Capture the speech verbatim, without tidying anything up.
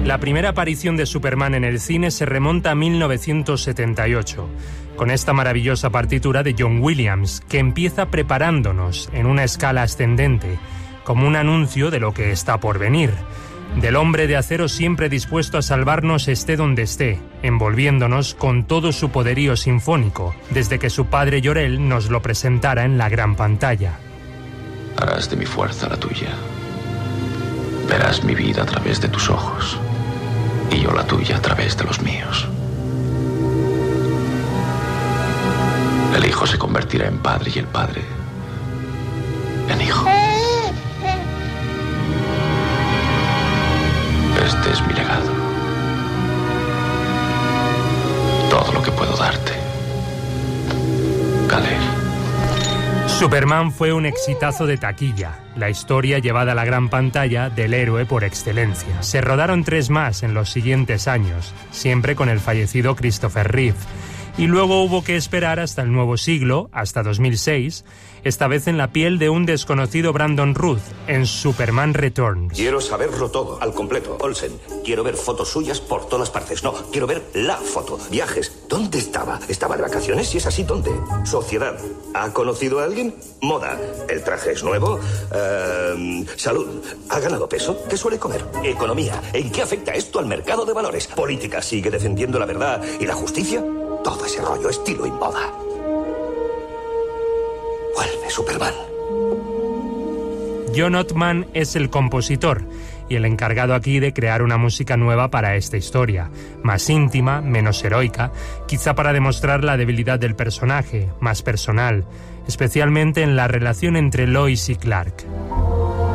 La primera aparición de Superman en el cine se remonta a mil novecientos setenta y ocho, con esta maravillosa partitura de John Williams, que empieza preparándonos en una escala ascendente, como un anuncio de lo que está por venir, del hombre de acero siempre dispuesto a salvarnos esté donde esté, envolviéndonos con todo su poderío sinfónico, desde que su padre Jor-El nos lo presentara en la gran pantalla. Harás de mi fuerza la tuya. Verás mi vida a través de tus ojos, y yo la tuya a través de los míos. El hijo se convertirá en padre y el padre en hijo. Este es mi legado. Todo lo que puedo darte. Kal-El. Superman fue un exitazo de taquilla, la historia llevada a la gran pantalla del héroe por excelencia. Se rodaron tres más en los siguientes años, siempre con el fallecido Christopher Reeve. Y luego hubo que esperar hasta el nuevo siglo, hasta dos mil seis, esta vez en la piel de un desconocido Brandon Routh, en Superman Returns. Quiero saberlo todo, al completo. Olsen, quiero ver fotos suyas por todas partes. No, quiero ver la foto. Viajes. ¿Dónde estaba? ¿Estaba de vacaciones? Si es así, ¿dónde? Sociedad. ¿Ha conocido a alguien? Moda. ¿El traje es nuevo? Uh, salud. ¿Ha ganado peso? ¿Qué suele comer? Economía. ¿En qué afecta esto al mercado de valores? Política. ¿Sigue defendiendo la verdad y la justicia? Todo ese rollo, estilo y moda. Vuelve Superman. John Ottman es el compositor y el encargado aquí de crear una música nueva para esta historia, más íntima, menos heroica, quizá para demostrar la debilidad del personaje, más personal, especialmente en la relación entre Lois y Clark.